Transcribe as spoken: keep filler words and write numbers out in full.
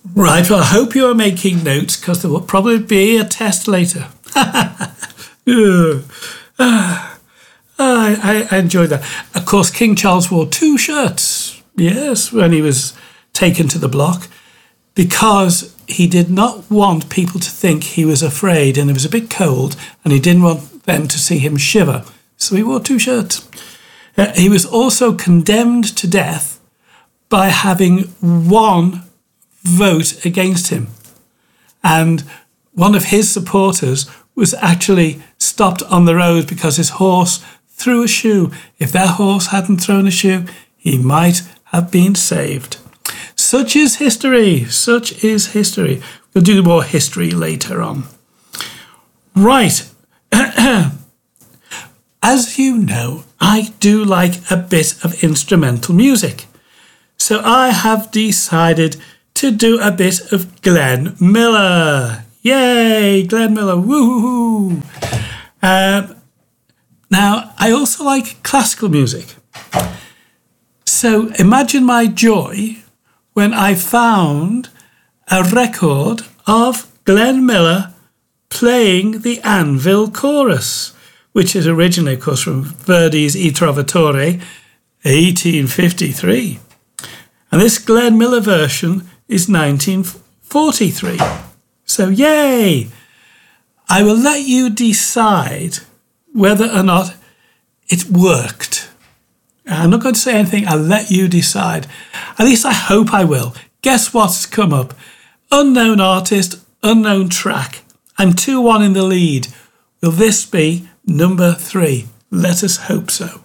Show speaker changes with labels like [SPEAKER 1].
[SPEAKER 1] Right, well, I hope you are making notes because there will probably be a test later. uh, I, I, I enjoyed that. Of course, King Charles wore two shirts, yes, when he was taken to the block, because he did not want people to think he was afraid and it was a bit cold and he didn't want them to see him shiver. So he wore two shirts. Uh, he was also condemned to death by having one vote against him. And one of his supporters was actually stopped on the road because his horse threw a shoe. If that horse hadn't thrown a shoe, he might have been saved. Such is history. Such is history. We'll do more history later on. Right. As you know, I do like a bit of instrumental music. So I have decided to do a bit of Glenn Miller. Yay, Glenn Miller. Woo-hoo-hoo. Um, now, I also like classical music. So imagine my joy when I found a record of Glenn Miller playing the Anvil Chorus, which is originally, of course, from Verdi's I Trovatore, eighteen fifty-three. And this Glenn Miller version is nineteen forty-three. So, yay! I will let you decide whether or not it worked. I'm not going to say anything. I'll let you decide. At least I hope I will. Guess what's come up? Unknown artist, unknown track. I'm two one in the lead. Will this be number three? Let us hope so.